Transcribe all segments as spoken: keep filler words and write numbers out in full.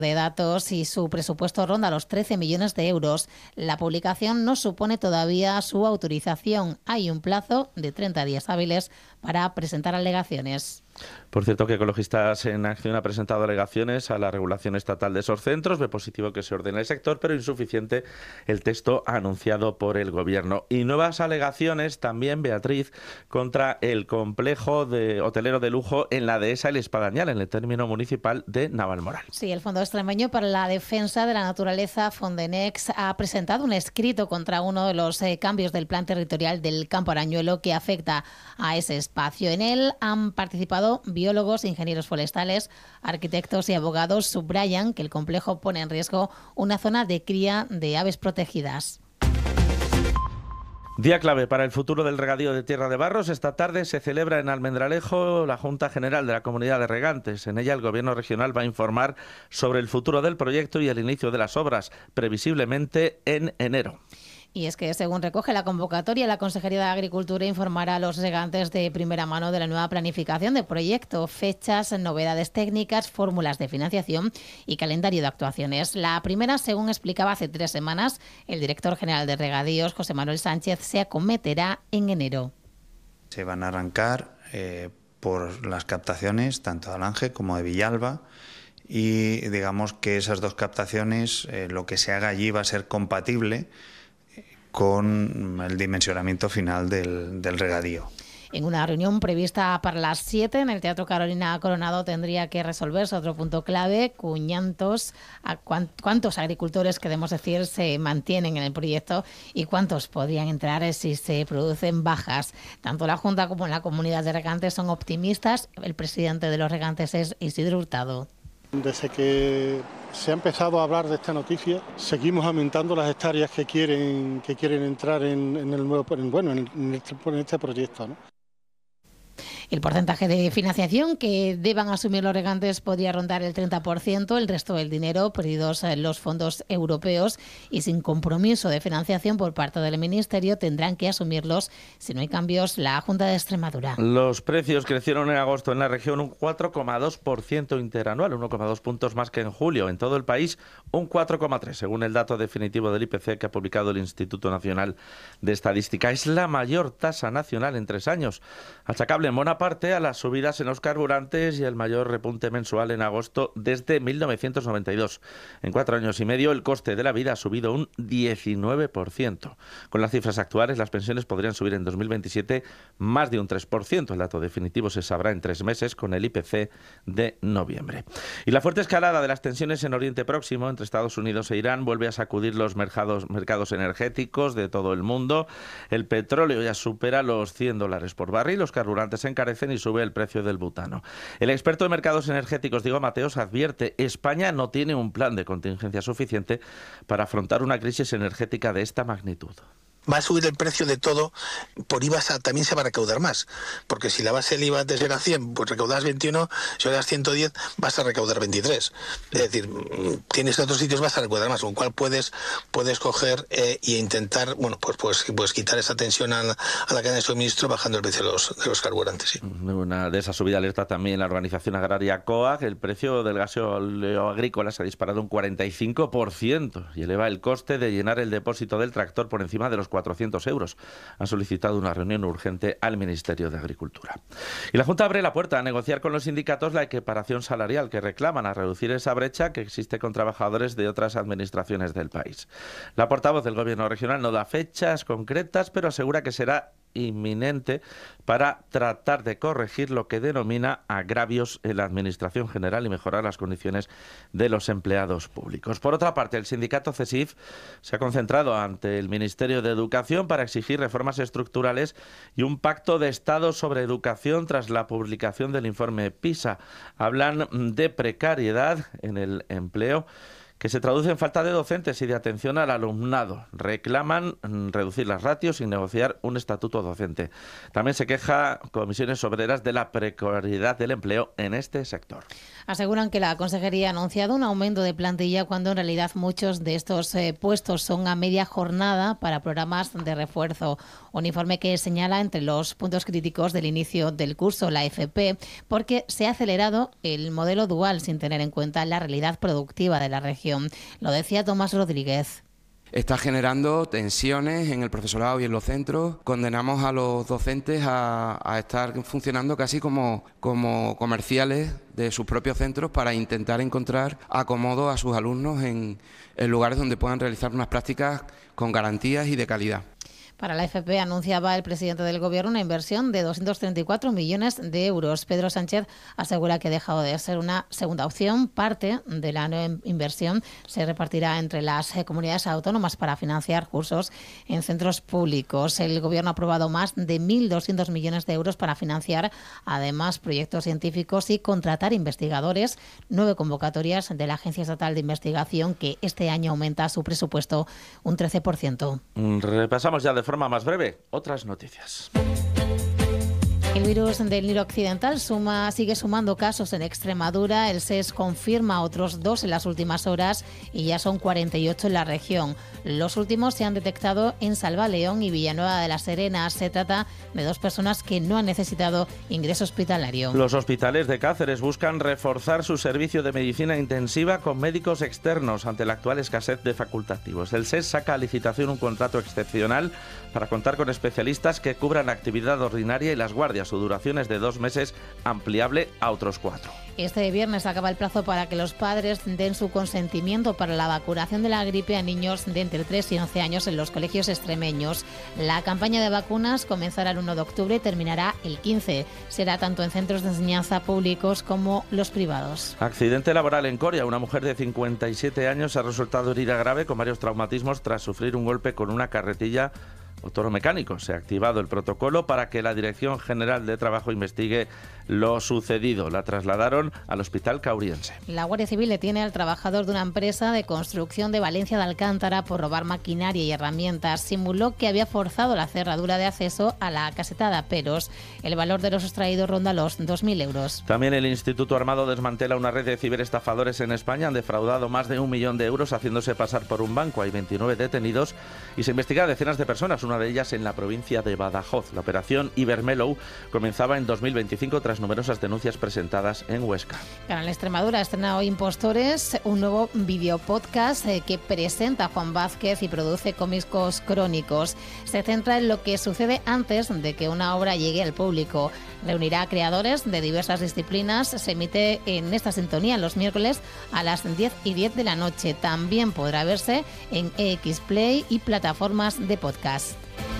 de datos y su presupuesto ronda los trece millones de euros. La publicación no supone todavía su autorización. Hay un plazo de treinta días hábiles para presentar alegaciones. Por cierto, que Ecologistas en Acción ha presentado alegaciones a la regulación estatal de esos centros. Ve positivo que se ordene el sector, pero insuficiente el texto anunciado por el Gobierno. Y nuevas alegaciones también, Beatriz, contra el complejo de hotelero de lujo en la Dehesa El Espadañal, en el término municipal de Navalmoral. Sí, el Fondo Extremeño para la Defensa de la Naturaleza, Fondenex, ha presentado un escrito contra uno de los eh, cambios del plan territorial del Campo Arañuelo que afecta a ese espacio. En él han participado biólogos, ingenieros forestales, arquitectos y abogados. Subrayan que el complejo pone en riesgo una zona de cría de aves protegidas. Día clave para el futuro del regadío de Tierra de Barros. Esta tarde se celebra en Almendralejo la Junta General de la Comunidad de Regantes. En ella el Gobierno regional va a informar sobre el futuro del proyecto y el inicio de las obras, previsiblemente en enero. Y es que, según recoge la convocatoria, la Consejería de Agricultura informará a los regantes de primera mano de la nueva planificación de proyecto, fechas, novedades técnicas, fórmulas de financiación y calendario de actuaciones. La primera, según explicaba hace tres semanas el director general de Regadíos, José Manuel Sánchez, se acometerá en enero. Se van a arrancar eh, por las captaciones, tanto de Alange como de Villalba, y digamos que esas dos captaciones, eh, lo que se haga allí va a ser compatible con el dimensionamiento final del, del regadío. En una reunión prevista para las siete en el Teatro Carolina Coronado tendría que resolverse otro punto clave: cuántos, a cuántos agricultores, queremos decir, se mantienen en el proyecto y cuántos podrían entrar si se producen bajas. Tanto la Junta como la comunidad de regantes son optimistas. El presidente de los regantes es Isidro Hurtado. Desde que se ha empezado a hablar de esta noticia, seguimos aumentando las hectáreas que quieren que quieren entrar en, en el nuevo, en, bueno, en este, en este proyecto, ¿no? El porcentaje de financiación que deban asumir los regantes podría rondar el treinta por ciento, el resto del dinero perdidos en los fondos europeos, y sin compromiso de financiación por parte del Ministerio tendrán que asumirlos, si no hay cambios, la Junta de Extremadura. Los precios crecieron en agosto en la región un cuatro coma dos por ciento interanual, uno coma dos puntos más que en julio. En todo el país un cuatro coma tres, según el dato definitivo del I P C que ha publicado el Instituto Nacional de Estadística. Es la mayor tasa nacional en tres años, achacable en buena parte a las subidas en los carburantes y el mayor repunte mensual en agosto desde mil novecientos noventa y dos. En cuatro años y medio el coste de la vida ha subido un diecinueve por ciento. Con las cifras actuales, las pensiones podrían subir en dos mil veintisiete más de un tres por ciento. El dato definitivo se sabrá en tres meses con el I P C de noviembre. Y la fuerte escalada de las tensiones en Oriente Próximo entre Estados Unidos e Irán vuelve a sacudir los mercados, mercados energéticos de todo el mundo. El petróleo ya supera los cien dólares por barril, los carburantes encarecen y sube el precio del butano. El experto de mercados energéticos, Diego Mateos, advierte: España no tiene un plan de contingencia suficiente para afrontar una crisis energética de esta magnitud. Va a subir el precio de todo, por I V A también se va a recaudar más, porque si la base del I V A antes era cien, pues recaudas veintiuno, si ahora das ciento diez, vas a recaudar veintitrés. Es decir, tienes otros sitios, vas a recaudar más, con lo cual puedes, puedes coger eh, e intentar, bueno, pues, pues, pues quitar esa tensión a la, a la cadena de suministro bajando el precio de los, de los carburantes. Sí. Una de esa subida alerta también la organización agraria COAG. El precio del gasóleo agrícola se ha disparado un cuarenta y cinco por ciento y eleva el coste de llenar el depósito del tractor por encima de los cuatrocientos euros. Han solicitado una reunión urgente al Ministerio de Agricultura. Y la Junta abre la puerta a negociar con los sindicatos la equiparación salarial que reclaman, a reducir esa brecha que existe con trabajadores de otras administraciones del país. La portavoz del Gobierno regional no da fechas concretas, pero asegura que será inminente para tratar de corregir lo que denomina agravios en la Administración General y mejorar las condiciones de los empleados públicos. Por otra parte, el sindicato CESIF se ha concentrado ante el Ministerio de Educación para exigir reformas estructurales y un pacto de Estado sobre educación tras la publicación del informe PISA. Hablan de precariedad en el empleo, que se traduce en falta de docentes y de atención al alumnado. Reclaman reducir las ratios y negociar un estatuto docente. También se queja Comisiones Obreras de la precariedad del empleo en este sector. Aseguran que la Consejería ha anunciado un aumento de plantilla cuando en realidad muchos de estos eh, puestos son a media jornada para programas de refuerzo. Un informe que señala entre los puntos críticos del inicio del curso la F P porque se ha acelerado el modelo dual sin tener en cuenta la realidad productiva de la región. Lo decía Tomás Rodríguez. Está generando tensiones en el profesorado y en los centros. Condenamos a los docentes a, a estar funcionando casi como, como comerciales de sus propios centros para intentar encontrar acomodo a sus alumnos en, en lugares donde puedan realizar unas prácticas con garantías y de calidad. Para la F P anunciaba el presidente del Gobierno una inversión de doscientos treinta y cuatro millones de euros. Pedro Sánchez asegura que ha dejado de ser una segunda opción. Parte de la nueva inversión se repartirá entre las comunidades autónomas para financiar cursos en centros públicos. El Gobierno ha aprobado más de mil doscientos millones de euros para financiar además proyectos científicos y contratar investigadores. Nueve convocatorias de la Agencia Estatal de Investigación que este año aumenta su presupuesto un trece por ciento. Repasamos ya de forma más breve otras noticias. El virus del Nilo Occidental suma, sigue sumando casos en Extremadura. El S E S confirma otros dos en las últimas horas y ya son cuarenta y ocho en la región. Los últimos se han detectado en Salvaleón y Villanueva de la Serena. Se trata de dos personas que no han necesitado ingreso hospitalario. Los hospitales de Cáceres buscan reforzar su servicio de medicina intensiva con médicos externos ante la actual escasez de facultativos. El S E S saca a licitación un contrato excepcional para contar con especialistas que cubran la actividad ordinaria y las guardias. Su duración es de dos meses, ampliable a otros cuatro. Este viernes acaba el plazo para que los padres den su consentimiento para la vacunación de la gripe a niños de entre tres y once años en los colegios extremeños. La campaña de vacunas comenzará el uno de octubre y terminará el quince. Será tanto en centros de enseñanza públicos como los privados. Accidente laboral en Coria. Una mujer de cincuenta y siete años ha resultado herida grave con varios traumatismos tras sufrir un golpe con una carretilla o toro mecánico. Se ha activado el protocolo para que la Dirección General de Trabajo investigue lo sucedido. La trasladaron al Hospital Cauriense. La Guardia Civil detiene al trabajador de una empresa de construcción de Valencia de Alcántara por robar maquinaria y herramientas. Simuló que había forzado la cerradura de acceso a la caseta de aperos. El valor de los extraídos ronda los dos mil euros. También el Instituto Armado desmantela una red de ciberestafadores en España. Han defraudado más de un millón de euros haciéndose pasar por un banco. Hay veintinueve detenidos y se investiga a decenas de personas, una de ellas en la provincia de Badajoz. La operación Ibermellow comenzaba en dos mil veinticinco tras numerosas denuncias presentadas en Huesca. Canal Extremadura estrena hoy Impostores, un nuevo videopodcast eh, que presenta a Juan Vázquez y produce cómicos crónicos. Se centra en lo que sucede antes de que una obra llegue al público. Reunirá a creadores de diversas disciplinas. Se emite en esta sintonía los miércoles a las diez y diez de la noche. También podrá verse en E X Play y plataformas de podcast.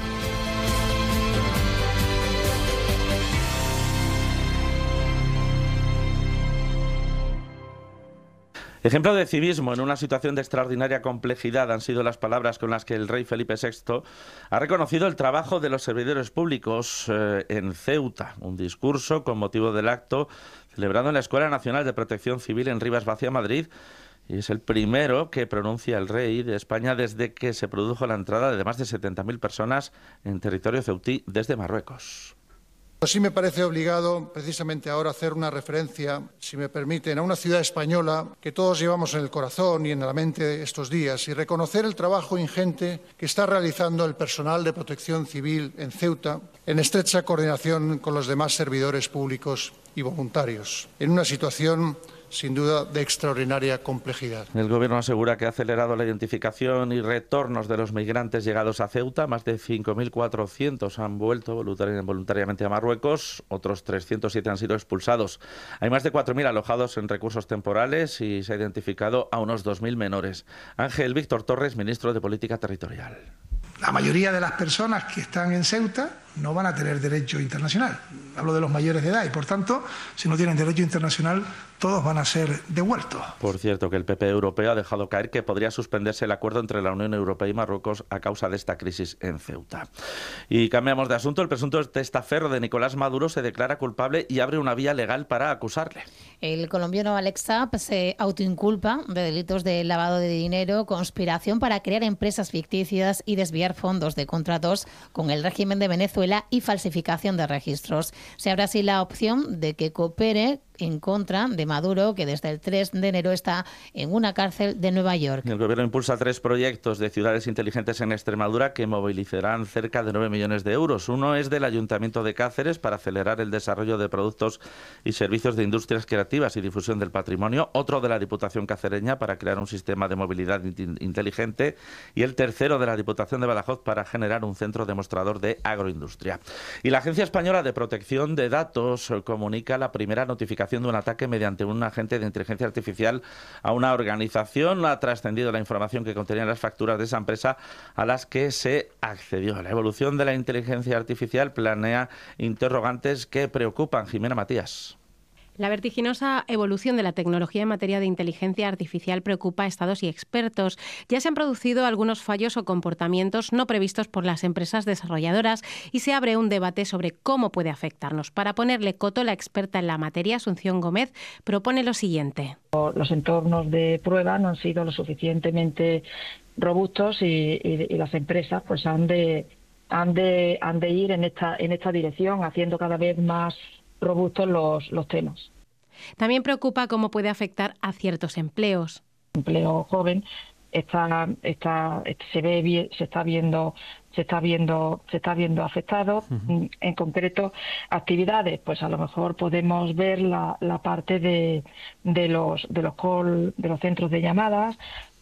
Ejemplo de civismo en una situación de extraordinaria complejidad han sido las palabras con las que el rey Felipe sexto ha reconocido el trabajo de los servidores públicos eh, en Ceuta. Un discurso con motivo del acto celebrado en la Escuela Nacional de Protección Civil en Rivas Vacia, Madrid. Y es el primero que pronuncia el rey de España desde que se produjo la entrada de más de setenta mil personas en territorio ceutí desde Marruecos. Sí me parece obligado, precisamente ahora, hacer una referencia, si me permiten, a una ciudad española que todos llevamos en el corazón y en la mente estos días y reconocer el trabajo ingente que está realizando el personal de protección civil en Ceuta en estrecha coordinación con los demás servidores públicos y voluntarios, en una situación sin duda de extraordinaria complejidad. El Gobierno asegura que ha acelerado la identificación y retornos de los migrantes llegados a Ceuta. Más de cinco mil cuatrocientos han vuelto voluntari- voluntariamente a Marruecos, otros trescientos siete han sido expulsados. Hay más de cuatro mil alojados en recursos temporales y se ha identificado a unos dos mil menores. Ángel Víctor Torres, ministro de Política Territorial. La mayoría de las personas que están en Ceuta no van a tener derecho internacional. Hablo de los mayores de edad y, por tanto, si no tienen derecho internacional, todos van a ser devueltos. Por cierto, que el P P europeo ha dejado caer que podría suspenderse el acuerdo entre la Unión Europea y Marruecos a causa de esta crisis en Ceuta. Y cambiamos de asunto. El presunto testaferro de Nicolás Maduro se declara culpable y abre una vía legal para acusarle. El colombiano Alex Saab se autoinculpa de delitos de lavado de dinero, conspiración para crear empresas ficticias y desviar fondos de contratos con el régimen de Venezuela y falsificación de registros. Se abre así la opción de que coopere en contra de Maduro, que desde el tres de enero está en una cárcel de Nueva York. El gobierno impulsa tres proyectos de ciudades inteligentes en Extremadura que movilizarán cerca de nueve millones de euros. Uno es del Ayuntamiento de Cáceres para acelerar el desarrollo de productos y servicios de industrias creativas y difusión del patrimonio. Otro de la Diputación cacereña para crear un sistema de movilidad inteligente. Y el tercero de la Diputación de Badajoz para generar un centro demostrador de agroindustria. Y la Agencia Española de Protección de Datos comunica la primera notificación de un ataque mediante un agente de inteligencia artificial a una organización. Ha trascendido la información que contenían las facturas de esa empresa a las que se accedió. La evolución de la inteligencia artificial planea interrogantes que preocupan. Jimena Matías. La vertiginosa evolución de la tecnología en materia de inteligencia artificial preocupa a estados y expertos. Ya se han producido algunos fallos o comportamientos no previstos por las empresas desarrolladoras y se abre un debate sobre cómo puede afectarnos. Para ponerle coto, la experta en la materia, Asunción Gómez, propone lo siguiente. Los entornos de prueba no han sido lo suficientemente robustos y, y, y las empresas pues han de, han de, han de ir en esta, en esta dirección, haciendo cada vez más robustos los, los temas. También preocupa cómo puede afectar a ciertos empleos. El empleo joven está, está, se ve, se está viendo, se está viendo, se está viendo afectado. Uh-huh. En concreto, actividades, pues a lo mejor podemos ver la, la parte de, de los, de los call, de los centros de llamadas,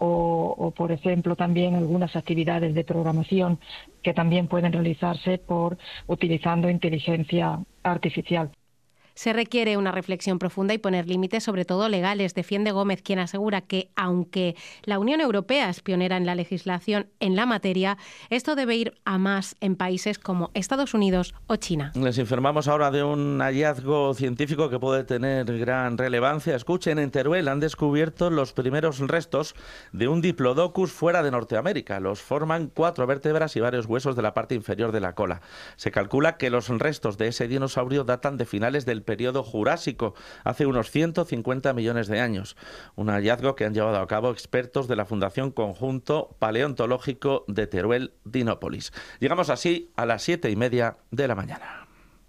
o, o por ejemplo también algunas actividades de programación que también pueden realizarse por utilizando inteligencia artificial. Se requiere una reflexión profunda y poner límites, sobre todo legales, defiende Gómez, quien asegura que, aunque la Unión Europea es pionera en la legislación en la materia, esto debe ir a más en países como Estados Unidos o China. Les informamos ahora de un hallazgo científico que puede tener gran relevancia. Escuchen, en Teruel han descubierto los primeros restos de un Diplodocus fuera de Norteamérica. Los forman cuatro vértebras y varios huesos de la parte inferior de la cola. Se calcula que los restos de ese dinosaurio datan de finales del periodo Jurásico, hace unos ciento cincuenta millones de años. Un hallazgo que han llevado a cabo expertos de la Fundación Conjunto Paleontológico de Teruel Dinópolis. Llegamos así a las siete y media de la mañana.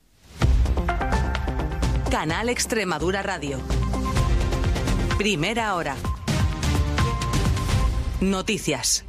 Canal Extremadura Radio. Primera hora. Noticias.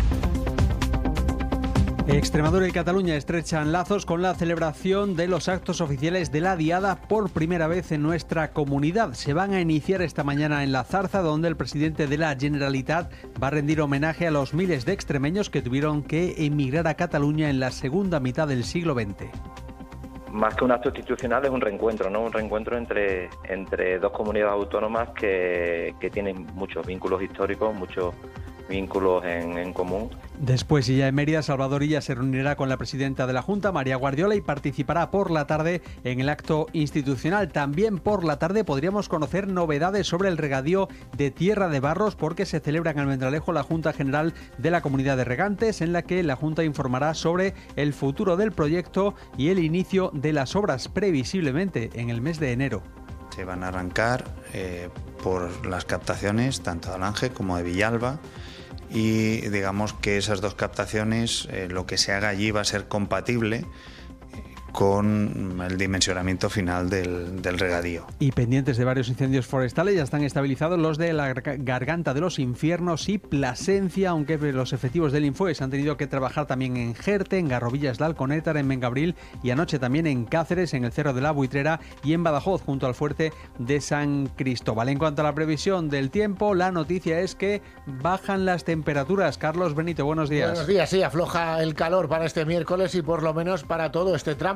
Extremadura y Cataluña estrechan lazos con la celebración de los actos oficiales de la Diada por primera vez en nuestra comunidad. Se van a iniciar esta mañana en La Zarza, donde el presidente de la Generalitat va a rendir homenaje a los miles de extremeños que tuvieron que emigrar a Cataluña en la segunda mitad del siglo veinte. Más que un acto institucional es un reencuentro, ¿no? Un reencuentro entre, entre dos comunidades autónomas que, que tienen muchos vínculos históricos, muchos vínculos en, en común. Después, y ya en Mérida, Salvador Illa se reunirá con la presidenta de la Junta, María Guardiola, y participará por la tarde en el acto institucional. También por la tarde podríamos conocer novedades sobre el regadío de Tierra de Barros, porque se celebra en Almendralejo la Junta General de la Comunidad de Regantes, en la que la Junta informará sobre el futuro del proyecto y el inicio de las obras, previsiblemente en el mes de enero. Se van a arrancar eh, por las captaciones tanto de Alange como de Villalba, y digamos que esas dos captaciones, eh, lo que se haga allí va a ser compatible con el dimensionamiento final del, del regadío. Y pendientes de varios incendios forestales, ya están estabilizados los de la Garganta de los Infiernos y Plasencia, aunque los efectivos del Infoes han tenido que trabajar también en Jerte, en Garrovillas de Alconétar, en Mengabril y anoche también en Cáceres, en el Cerro de la Buitrera y en Badajoz, junto al fuerte de San Cristóbal. En cuanto a la previsión del tiempo, la noticia es que bajan las temperaturas. Carlos Benito, buenos días. Buenos días, sí, afloja el calor para este miércoles y por lo menos para todo este tramo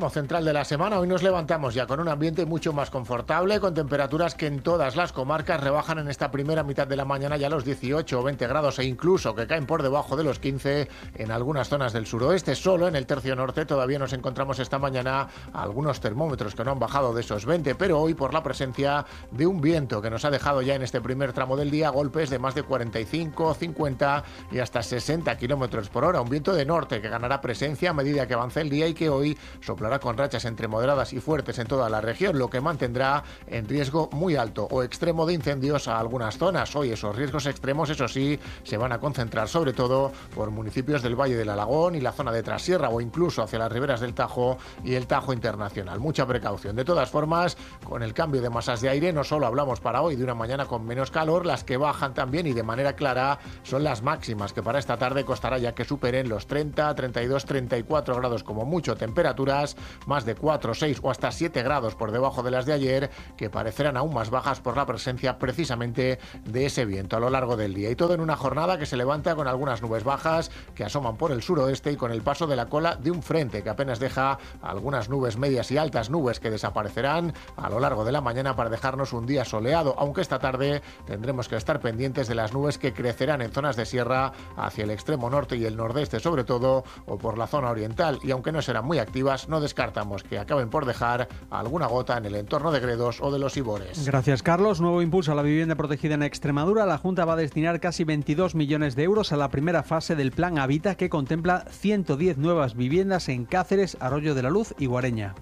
tramo central de la semana. Hoy nos levantamos ya con un ambiente mucho más confortable, con temperaturas que en todas las comarcas rebajan en esta primera mitad de la mañana ya los dieciocho o veinte grados e incluso que caen por debajo de los quince en algunas zonas del suroeste. Solo en el tercio norte todavía nos encontramos esta mañana algunos termómetros que no han bajado de esos veinte, pero hoy por la presencia de un viento que nos ha dejado ya en este primer tramo del día golpes de más de cuarenta y cinco, cincuenta y hasta sesenta kilómetros por hora. Un viento de norte que ganará presencia a medida que avance el día y que hoy soplará con rachas entre moderadas y fuertes en toda la región, lo que mantendrá en riesgo muy alto o extremo de incendios a algunas zonas. Hoy esos riesgos extremos, eso sí, se van a concentrar sobre todo por municipios del Valle del Alagón y la zona de Trasierra o incluso hacia las riberas del Tajo y el Tajo Internacional. Mucha precaución. De todas formas, con el cambio de masas de aire, no solo hablamos para hoy de una mañana con menos calor, las que bajan también y de manera clara son las máximas, que para esta tarde costará ya que superen los treinta, treinta y dos, treinta y cuatro grados como mucho. Temperaturas más de cuatro, seis o hasta siete grados por debajo de las de ayer, que parecerán aún más bajas por la presencia precisamente de ese viento a lo largo del día. Y todo en una jornada que se levanta con algunas nubes bajas que asoman por el suroeste y con el paso de la cola de un frente que apenas deja algunas nubes medias y altas, nubes que desaparecerán a lo largo de la mañana para dejarnos un día soleado, aunque esta tarde tendremos que estar pendientes de las nubes que crecerán en zonas de sierra hacia el extremo norte y el nordeste sobre todo, o por la zona oriental, y aunque no serán muy activas, no descartamos que acaben por dejar alguna gota en el entorno de Gredos o de los Ibores. Gracias, Carlos. Nuevo impulso a la vivienda protegida en Extremadura. La Junta va a destinar casi veintidós millones de euros a la primera fase del Plan Habita, que contempla ciento diez nuevas viviendas en Cáceres, Arroyo de la Luz y Guareña.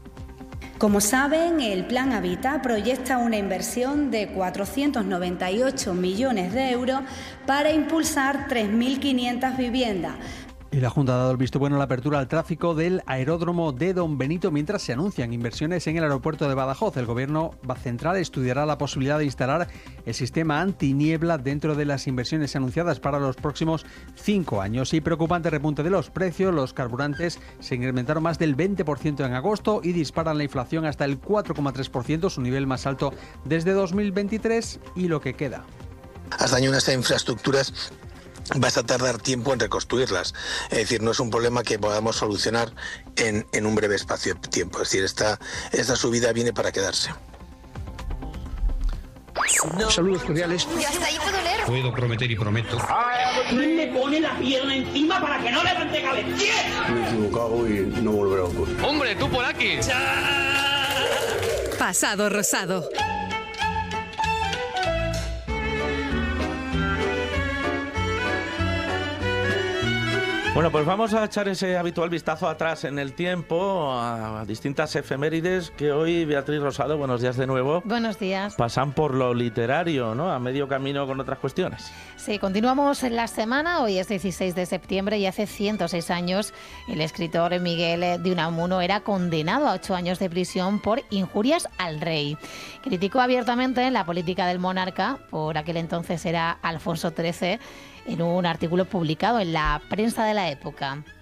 Como saben, el Plan Habita proyecta una inversión de cuatrocientos noventa y ocho millones de euros para impulsar tres mil quinientas viviendas. Y la Junta ha dado el visto bueno a la apertura al tráfico del aeródromo de Don Benito mientras se anuncian inversiones en el aeropuerto de Badajoz. El Gobierno central estudiará la posibilidad de instalar el sistema antiniebla dentro de las inversiones anunciadas para los próximos cinco años. Y preocupante repunte de los precios. Los carburantes se incrementaron más del veinte por ciento en agosto y disparan la inflación hasta el cuatro coma tres por ciento, su nivel más alto desde dos mil veintitrés y lo que queda. Has dañado unas infraestructuras, vas a tardar tiempo en reconstruirlas. Es decir, no es un problema que podamos solucionar en, en un breve espacio de tiempo. Es decir, esta, esta subida viene para quedarse. No. Saludos cordiales. ¿Y hasta ahí puedo leer? Puedo prometer y prometo. ¿Quién me pone la pierna encima para que no levante cabeza? ¿Quién? Me he equivocado y no volverá a ocurrir. ¡Hombre, tú por aquí! Pasado rosado. Bueno, pues vamos a echar ese habitual vistazo atrás en el tiempo a distintas efemérides que hoy, Beatriz Rosado, buenos días de nuevo. Buenos días. Pasan por lo literario, ¿no? A medio camino con otras cuestiones. Sí, continuamos en la semana. Hoy es dieciséis de septiembre y hace ciento seis años el escritor Miguel de Unamuno era condenado a ocho años de prisión por injurias al rey. Criticó abiertamente la política del monarca, por aquel entonces era Alfonso trece, en un artículo publicado en la prensa de la época.